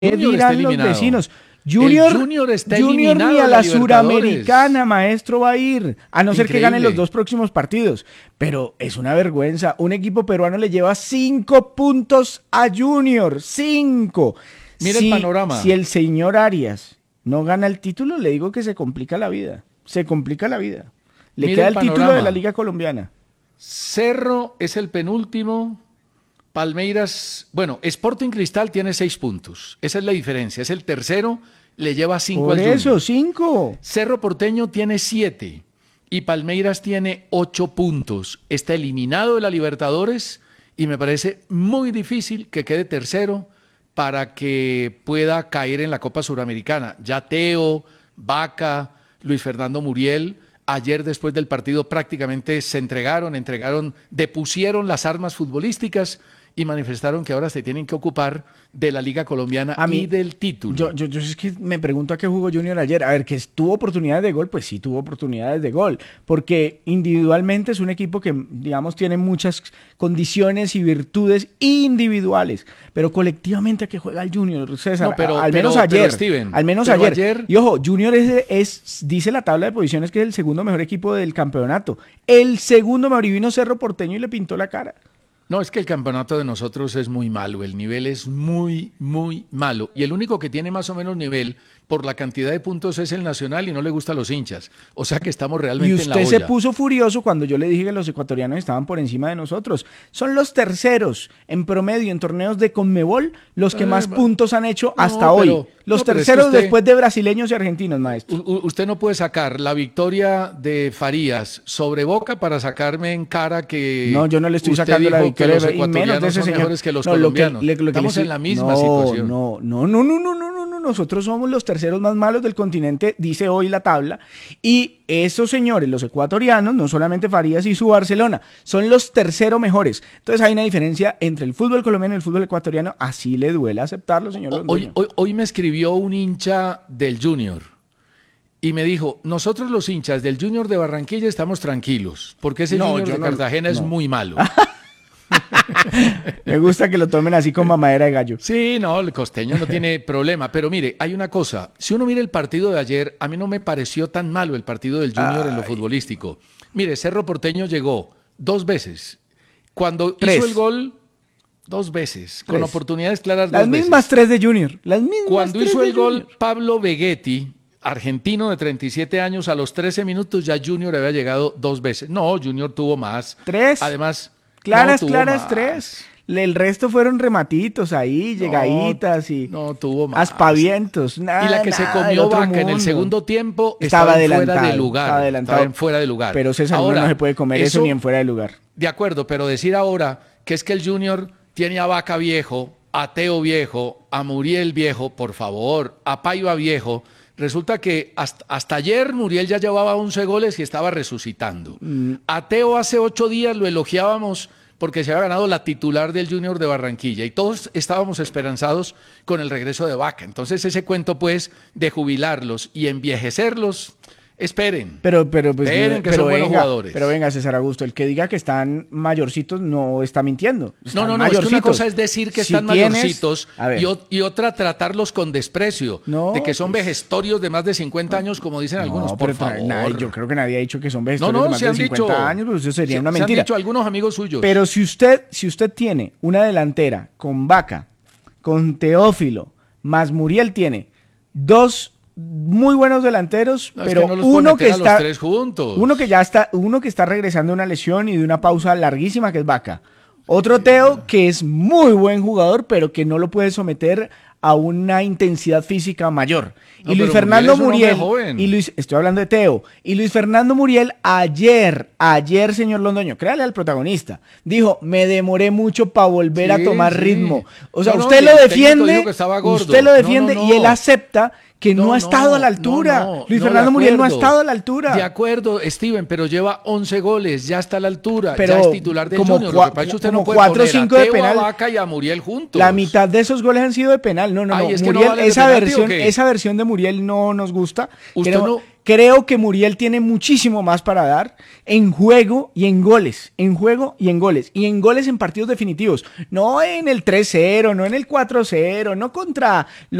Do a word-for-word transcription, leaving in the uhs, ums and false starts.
¿Qué Junior dirán está los eliminado. vecinos? Junior, El Junior está Junior eliminado ni a de la la Libertadores. Suramericana, maestro, va a ir, a no ser que gane Increíble. los dos próximos partidos. Pero es una vergüenza. Un equipo peruano le lleva cinco puntos a Junior. Cinco. Mira si, el panorama. Si el señor Arias no gana el título, le digo que se complica la vida. Se complica la vida. Le Mira queda el el, título panorama. de la Liga Colombiana. Cerro es el penúltimo. Palmeiras, bueno, Sporting Cristal tiene seis puntos. Esa es la diferencia. Es el tercero, le lleva cinco Por al eso, Junior. cinco. Cerro Porteño tiene siete y Palmeiras tiene ocho puntos. Está eliminado de la Libertadores y me parece muy difícil que quede tercero para que pueda caer en la Copa Suramericana. Ya Teo, Vaca, Luis Fernando Muriel, ayer después del partido prácticamente se entregaron, entregaron, depusieron las armas futbolísticas y manifestaron que ahora se tienen que ocupar de la Liga Colombiana A mí, y del título. Yo, yo, yo es que me pregunto a qué jugó Junior ayer. A ver, que tuvo oportunidades de gol, pues sí tuvo oportunidades de gol, porque individualmente es un equipo que, digamos, tiene muchas condiciones y virtudes individuales, pero colectivamente a qué juega el Junior, César. No, pero- al pero- menos pero, ayer, Steven, al menos pero ayer. ayer- Y ojo, Junior es, es, dice la tabla de posiciones que es el segundo mejor equipo del campeonato. El segundo mejor, y vino Cerro Porteño y le pintó la cara. No, es que el campeonato de nosotros es muy malo, el nivel es muy, muy malo. Y el único que tiene más o menos nivel por la cantidad de puntos es el Nacional y no le gusta a los hinchas. O sea que estamos Y realmente en la usted se olla. puso furioso cuando yo le dije que los ecuatorianos estaban por encima de nosotros. Son los terceros en promedio en torneos de Conmebol los que Eh, más ma- puntos han hecho no, hasta hoy. pero- Los no, pero es que terceros usted- después de brasileños y argentinos, maestro. U- u- Usted no puede sacar la victoria de Farías sobre Boca para sacarme en cara que No, yo no le estoy usted sacando la dijo victoria que los y menos de ecuatorianos ese son señor. mejores que los No, lo que- colombianos. le- lo que le Estamos estoy- en la misma no, situación. No, no, no, no, no, no, no, no. Nosotros somos los terceros más malos del continente, dice hoy la tabla. Y esos señores, los ecuatorianos, no solamente Farías y su Barcelona, son los terceros mejores. Entonces hay una diferencia entre el fútbol colombiano y el fútbol ecuatoriano. Así le duele aceptarlo, señor Hoy, Londoño. hoy, hoy me escribió un hincha del Junior y me dijo, nosotros los hinchas del Junior de Barranquilla estamos tranquilos, porque ese No, Junior yo de no- Cartagena es no. muy malo. Me gusta que lo tomen así con mamadera de gallo. Sí, no, el costeño no tiene problema, pero mire, hay una cosa, si uno mira el partido de ayer, a mí no me pareció tan malo el partido del Junior en lo Ay. futbolístico. Mire, Cerro Porteño llegó dos veces. Cuando Tres. hizo el gol, dos veces, con Tres. oportunidades claras Las dos mismas veces. tres de Junior. Las mismas Cuando tres hizo de el gol Junior. Pablo Vegetti, argentino de treinta y siete años, a los trece minutos ya Junior había llegado dos veces. No, Junior tuvo más. Tres. Además, Claras, no tuvo claras, más. tres. Le- El resto fueron rematitos ahí, llegaditas y No tuvo más. aspavientos. Nada, Y la que se nada del comió otro Vaca en el mundo. segundo tiempo Estaba estaba, en fuera adelantado, de lugar. estaba adelantado. Estaba en fuera de lugar. Pero César, uno Ahora, no se puede comer eso, ni en fuera de lugar. De acuerdo, pero decir ahora que es que el Junior tiene a Vaca viejo, a Teo viejo, a Muriel viejo, por favor, a Paiva viejo. Resulta que hasta, hasta ayer Muriel ya llevaba once goles y estaba resucitando. Mm. A Teo hace ocho días lo elogiábamos porque se había ganado la titular del Junior de Barranquilla y todos estábamos esperanzados con el regreso de Vaca. Entonces ese cuento pues de jubilarlos y envejecerlos, esperen. Pero, pero, pues, Esperen, que pero son buenos venga, jugadores. pero venga, César Augusto, el que diga que están mayorcitos no está mintiendo. No, Están no, no, es que una mayorcitos. cosa es decir que Si están tienes- mayorcitos a ver. y, o- y otra tratarlos con desprecio, No, de que son pues- vejestorios de más de cincuenta años, como dicen algunos, No, por pero favor. nadie- yo creo que nadie ha dicho que son vegetarios no, no, de más se de han cincuenta dicho, años, pues eso sería se- una se mentira. han dicho algunos amigos suyos. Pero si usted, si usted tiene una delantera con Vaca, con Teófilo, más Muriel tiene dos muy buenos delanteros, No, es pero que no los puede uno meter que a los está tres juntos. uno que ya está, uno que está regresando de una lesión y de una pausa larguísima que es Vaca. Otro Teo que es muy buen jugador, pero que no lo puede someter a una intensidad física mayor. No, y Luis pero Fernando Muriel es un Muriel, hombre joven. y Luis, estoy hablando de Teo, y Luis Fernando Muriel ayer, ayer, señor Londoño, créale al protagonista, dijo, me demoré mucho para volver a Sí, tomar sí. ritmo. O sea, No, no, usted y lo el técnico defiende, dijo que estaba gordo. usted lo No, defiende no, no. y él acepta que no, No, ha estado no, a la altura. no, no, Luis no, Fernando de Muriel no ha acuerdo. estado a la altura. De acuerdo, Steven, pero lleva once goles, ya está a la altura, Pero ya es titular del como Junior. cua- Lo que pasa es que usted como no puede cuatro o poner cinco a de Teo, penal. a Vaca y a Muriel juntos. La mitad de esos goles han sido de penal. No, no, no. Ay, es que no Muriel, valen de esa, penalti, ¿o versión, qué? esa versión de Muriel no nos gusta. Usted Queremos, no- creo que Muriel tiene muchísimo más para dar en juego y en goles, en juego y en goles, y en goles en partidos definitivos, no en el tres cero, no en el cuatro cero, no contra